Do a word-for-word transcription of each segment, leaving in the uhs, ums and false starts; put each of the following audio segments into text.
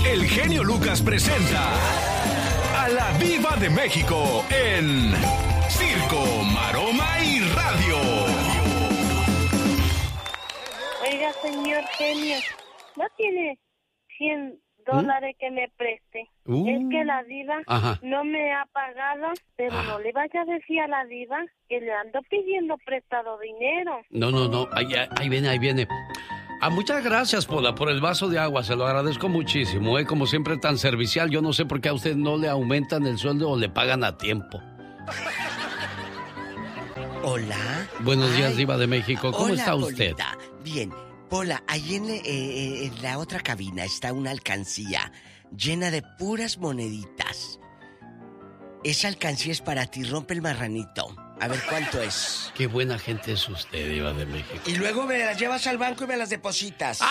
el genio Lucas presenta a la Diva de México en Circo, Maroma y Radio. Oiga, señor genio, ¿no tiene cien dólares que me preste? Uh. Es que la diva Ajá. no me ha pagado, pero Ah. no le vaya a decir a la diva que le ando pidiendo prestado dinero. No, no, no, ahí, ahí viene, ahí viene. Ah, muchas gracias, Pola, por el vaso de agua, se lo agradezco muchísimo, ¿eh? Como siempre tan servicial, yo no sé por qué a usted no le aumentan el sueldo o le pagan a tiempo. Hola. Buenos días, Ay, Diva de México, ¿cómo hola, está usted? Polita. Bien, Pola, ahí en, eh, en la otra cabina está una alcancía llena de puras moneditas. Esa alcancía es para ti, rompe el marranito. A ver cuánto es. Qué buena gente es usted, Diva de México. Y luego me las llevas al banco y me las depositas.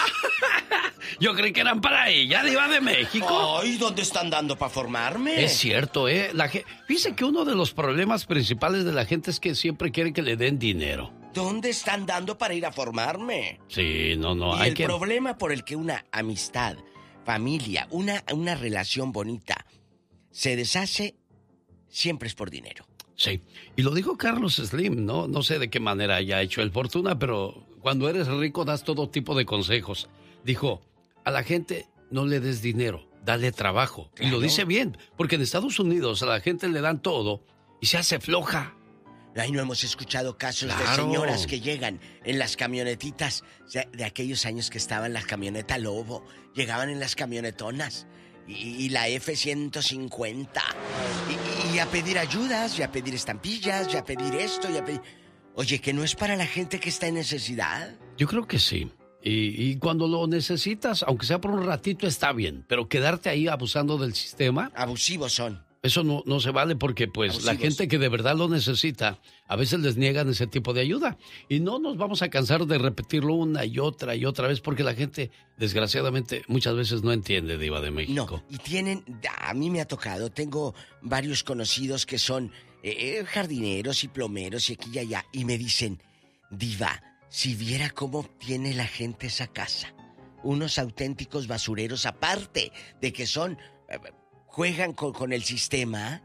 Yo creí que eran para ella, Diva de México. Ay, ¿dónde están dando para formarme? Es cierto, ¿eh? La ge- Fíjese que uno de los problemas principales de la gente es que siempre quiere que le den dinero. ¿Dónde están dando para ir a formarme? Sí, no, no, y hay el que... problema por el que una amistad, familia, una, una relación bonita se deshace, siempre es por dinero. Sí, y lo dijo Carlos Slim, ¿no? No sé de qué manera haya hecho el fortuna, pero cuando eres rico das todo tipo de consejos. Dijo, a la gente no le des dinero, dale trabajo. Claro. Y lo dice bien, porque en Estados Unidos a la gente le dan todo y se hace floja. Ay, no hemos escuchado casos Claro. de señoras que llegan en las camionetitas, o sea, de aquellos años que estaban la camioneta Lobo, llegaban en las camionetonas y, y la F ciento cincuenta y, y a pedir ayudas, y a pedir estampillas, y a pedir esto, y a pedir... Oye, ¿que no es para la gente que está en necesidad? Yo creo que sí. Y, y cuando lo necesitas, aunque sea por un ratito, está bien. Pero quedarte ahí abusando del sistema... Abusivos son. Eso no, no se vale porque, pues, Abusivos. la gente que de verdad lo necesita, a veces les niegan ese tipo de ayuda. Y no nos vamos a cansar de repetirlo una y otra y otra vez porque la gente, desgraciadamente, muchas veces no entiende, Diva de México. No, y tienen, a mí me ha tocado, tengo varios conocidos que son eh, jardineros y plomeros y aquí y allá, y me dicen, Diva, si viera cómo tiene la gente esa casa, unos auténticos basureros, aparte de que son, eh, juegan con, con el sistema,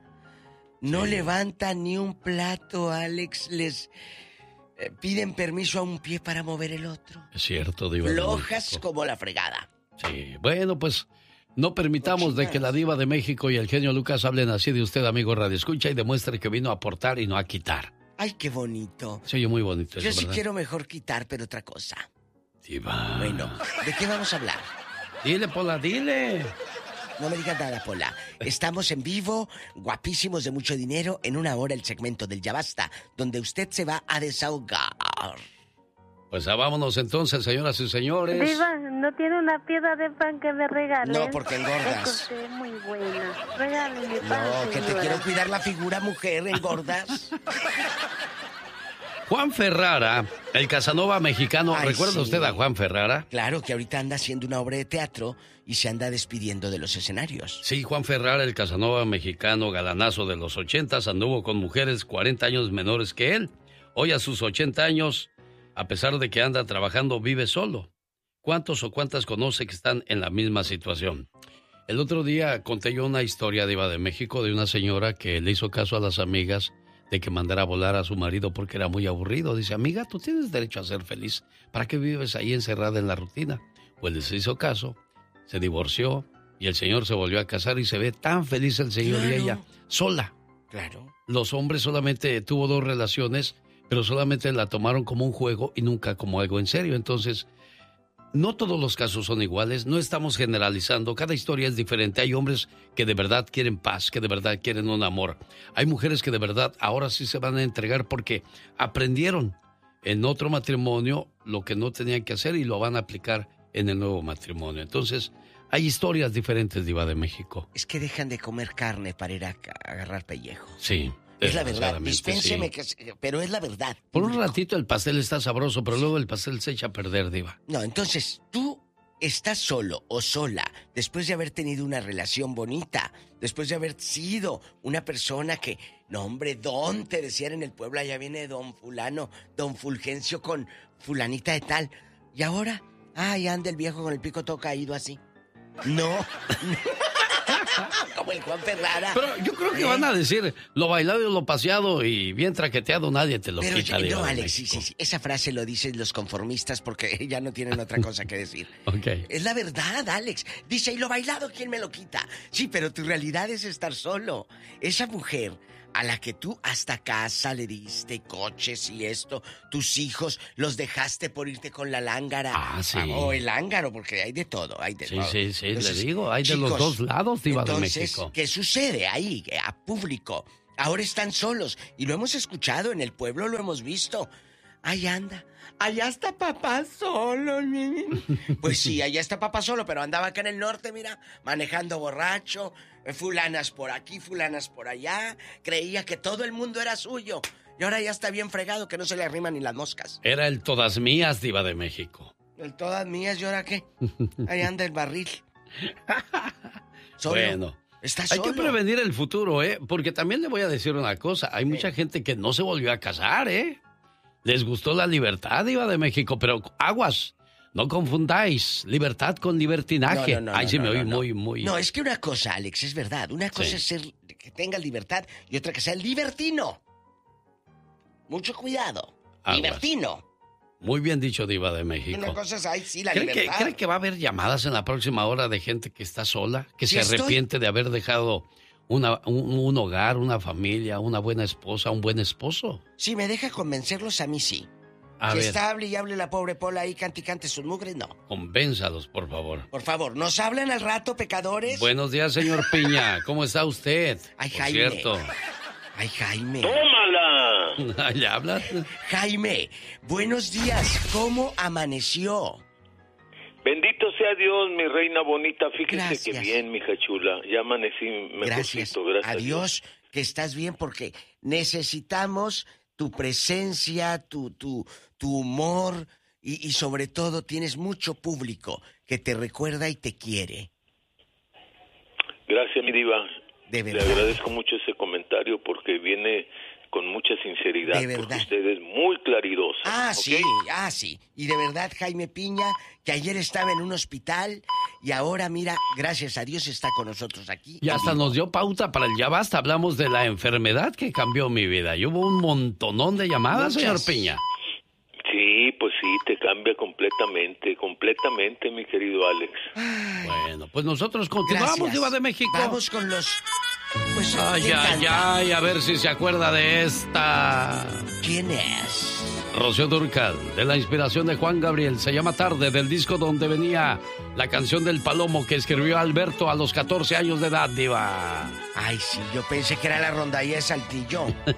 no Sí. levantan ni un plato, Alex, les eh, piden permiso a un pie para mover el otro. Es cierto, Diva de Flojas México. como la fregada. Sí, bueno, pues no permitamos de que la Diva de México y el genio Lucas hablen así de usted, amigo Radio Escucha, y demuestre que vino a aportar y no a quitar. Ay, qué bonito. Se oye muy bonito Yo eso, sí ¿verdad? quiero mejor quitar, pero otra cosa. Diva. Bueno, ¿de qué vamos a hablar? Dile, Pola, dile. No me digas nada, Pola. Estamos en vivo, guapísimos de mucho dinero, en una hora el segmento del Ya Basta, donde usted se va a desahogar. Pues ah, vámonos entonces, señoras y señores. Diva, ¿no tiene una piedra de pan que me regale? No, porque engordas. Es que usted es muy buena. Regáleme pan, No, que te señora. quiero cuidar la figura, mujer, engordas. Juan Ferrara, el Casanova mexicano. Ay, ¿Recuerda sí. usted a Juan Ferrara? Claro que ahorita anda haciendo una obra de teatro y se anda despidiendo de los escenarios. Sí, Juan Ferrara, el Casanova mexicano, galanazo de los ochentas, anduvo con mujeres cuarenta años menores que él. Hoy a sus ochenta años, a pesar de que anda trabajando, vive solo. ¿Cuántos o cuántas conoce que están en la misma situación? El otro día conté yo una historia, Diva de México, de una señora que le hizo caso a las amigas de que mandara a volar a su marido porque era muy aburrido. Dice, amiga, tú tienes derecho a ser feliz. ¿Para qué vives ahí encerrada en la rutina? Pues les hizo caso, se divorció y el señor se volvió a casar y se ve tan feliz el señor Claro. y ella sola. Claro. Los hombres solamente tuvo dos relaciones, pero solamente la tomaron como un juego y nunca como algo en serio. Entonces, no todos los casos son iguales, no estamos generalizando, cada historia es diferente. Hay hombres que de verdad quieren paz, que de verdad quieren un amor. Hay mujeres que de verdad ahora sí se van a entregar porque aprendieron en otro matrimonio lo que no tenían que hacer y lo van a aplicar en el nuevo matrimonio. Entonces, hay historias diferentes, Diva de México. Es que dejan de comer carne para ir a, a agarrar pellejo. Sí. Es la verdad, desgraciadamente, dispénseme, sí. que, pero es la verdad. Por un público. ratito el pastel está sabroso, pero luego el pastel se echa a perder, Diva. No, entonces, tú estás solo o sola después de haber tenido una relación bonita, después de haber sido una persona que, no hombre, don, te decían en el pueblo, allá viene don fulano, don Fulgencio con fulanita de tal. Y ahora, ay, anda el viejo con el pico todo caído así. No. Como el Juan Ferrara. Pero yo creo que ¿Eh? van a decir, lo bailado y lo paseado y bien traqueteado, nadie te lo Pero quita. yo, Diva no, de Alex, sí, México. sí, sí. Esa frase lo dicen los conformistas porque ya no tienen otra cosa que decir. Ok. Es la verdad, Alex. Dice, ¿y lo bailado quién me lo quita? Sí, pero tu realidad es estar solo. Esa mujer a la que tú hasta casa le diste coches y esto, tus hijos los dejaste por irte con la lángara. Ah, sí. O el lángaro, porque hay de todo, hay de Sí, todo. sí, sí, Entonces, le digo, hay de los chicos, dos lados, Diva de entonces, México. ¿qué sucede ahí, a público? Ahora están solos y lo hemos escuchado, en el pueblo lo hemos visto. Ahí anda, allá está papá solo. Pues sí, allá está papá solo, pero andaba acá en el norte, mira, manejando borracho, fulanas por aquí, fulanas por allá. Creía que todo el mundo era suyo y ahora ya está bien fregado que no se le arriman ni las moscas. Era el todas mías, Diva de México. El todas mías, ¿y ahora qué? Ahí anda el barril. Solo. Bueno. Está Hay solo. que prevenir el futuro, ¿eh? Porque también le voy a decir una cosa. Hay mucha gente que no se volvió a casar, ¿eh? Les gustó la libertad, Diva de México, pero aguas, no confundáis libertad con libertinaje. No, no, no, Ay, no, sí no, me no, oí no. muy, muy... No, es que una cosa, Alex, es verdad. Una cosa Sí. es ser que tenga libertad y otra que sea libertino. Mucho cuidado. Aguas. Libertino. Muy bien dicho, Diva de México. Una cosa es, ay, sí, la ¿Cree que, libertad. cree que va a haber llamadas en la próxima hora de gente que está sola? Que Sí se estoy. arrepiente de haber dejado una, un, un hogar, una familia, una buena esposa, un buen esposo. Si me deja convencerlos, a mí sí. A que ver, está hable y hable la pobre Pola ahí, cante y cante sus mugres, no. convénzalos, por favor. Por favor, ¿nos hablan al rato, pecadores? Buenos días, señor Piña. ¿Cómo está usted? Ay, Por Jaime. cierto. Ay, Jaime. ¡Tómala! ¿Le hablas? Jaime, buenos días. ¿Cómo amaneció? Bendito sea Dios, mi reina bonita. Fíjese Gracias. que bien, mija chula. Ya amanecí Gracias. mejorcito, gracias. a Dios que estás bien porque necesitamos tu presencia, tu, tu, tu humor y, y sobre todo tienes mucho público que te recuerda y te quiere. Gracias, mi diva. De Le verdad. agradezco mucho ese comentario porque viene con mucha sinceridad. De verdad. Porque usted es muy claridosa. Ah, ¿ok? sí, ah, sí. Y de verdad, Jaime Piña, que ayer estaba en un hospital y ahora, mira, gracias a Dios está con nosotros aquí. Y hasta en vivo. nos dio pauta para el Ya Basta. Hablamos de la enfermedad que cambió mi vida. Y hubo un montonón de llamadas, Muchas. señor Piña. Sí, pues sí, te cambia completamente, completamente, mi querido Alex. Ay, Bueno, pues nosotros continuamos, gracias. Diva de México. Vamos con los... Pues, Ay, ¿quién ay, canta? ay, a ver si se acuerda de esta. ¿Quién es? Rocío Dúrcal, de la inspiración de Juan Gabriel. Se llama Tarde, del disco donde venía la canción del Palomo que escribió Alberto a los catorce años de edad, Diva. Ay, sí, yo pensé que era la rondalla de Saltillo.